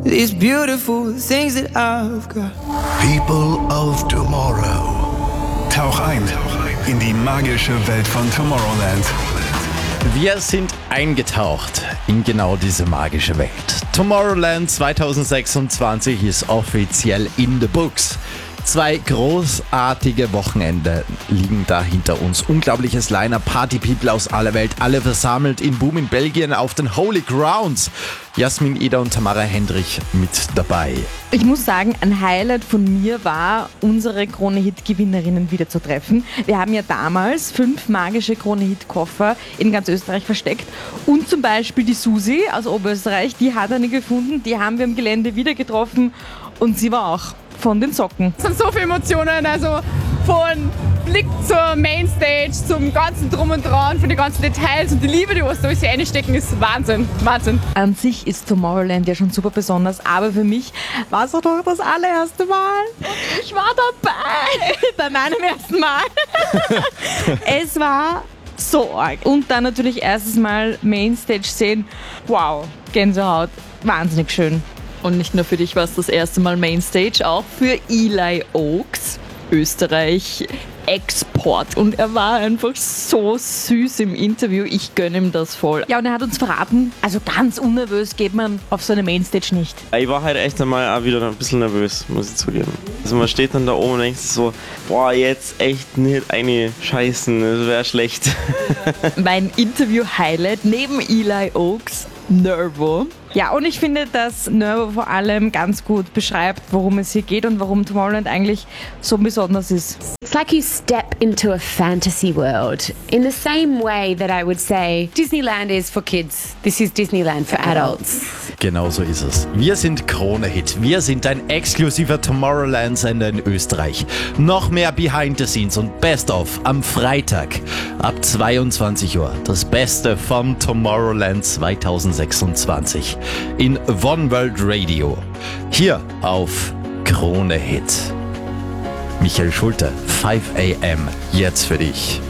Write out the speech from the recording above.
these beautiful things that I've got. People of Tomorrow. Tauch ein in die magische Welt von Tomorrowland. Wir sind eingetaucht in genau diese magische Welt. Tomorrowland 2026 ist offiziell in the books. 2 großartige Wochenende liegen da hinter uns. Unglaubliches Line-Up, Party-People aus aller Welt, alle versammelt in Boom in Belgien auf den Holy Grounds. Jasmin Eder und Tamara Hendrich mit dabei. Ich muss sagen, ein Highlight von mir war, unsere Krone-Hit-Gewinnerinnen wieder zu treffen. Wir haben ja damals 5 magische Krone-Hit-Koffer in ganz Österreich versteckt. Und zum Beispiel die Susi aus Oberösterreich, die hat eine gefunden, die haben wir am Gelände wieder getroffen und sie war auch von den Socken. Es sind so viele Emotionen, also von Blick zur Mainstage, zum ganzen Drum und Dran, von den ganzen Details und die Liebe, die was da alles reinstecken, ist Wahnsinn, Wahnsinn. An sich ist Tomorrowland ja schon super besonders, aber für mich war es doch das allererste Mal. Ich war dabei bei meinem ersten Mal. Es war so arg. Und dann natürlich erstes Mal Mainstage sehen. Wow, Gänsehaut, wahnsinnig schön. Und nicht nur für dich war es das erste Mal Mainstage, auch für Eli Oaks, Österreich Export. Und er war einfach so süß im Interview. Ich gönne ihm das voll. Ja, und er hat uns verraten, also ganz unnervös geht man auf so eine Mainstage nicht. Ich war halt echt einmal auch wieder ein bisschen nervös, muss ich zugeben. Also man steht dann da oben und denkt sich so, boah, jetzt echt nicht eine Scheißen, das wäre schlecht. Mein Interview-Highlight neben Eli Oaks, Nervo. Ja, und ich finde, dass Nervo vor allem ganz gut beschreibt, worum es hier geht und warum Tomorrowland eigentlich so besonders ist. It's like you step into a fantasy world. In the same way that I would say Disneyland is for kids, this is Disneyland for adults. Genau so ist es. Wir sind Krone Hit. Wir sind ein exklusiver Tomorrowland-Sender in Österreich. Noch mehr Behind the Scenes und Best of am Freitag ab 22 Uhr. Das Beste vom Tomorrowland 2026 in One World Radio. Hier auf Krone Hit. Michael Schulte, 5 AM, jetzt für dich.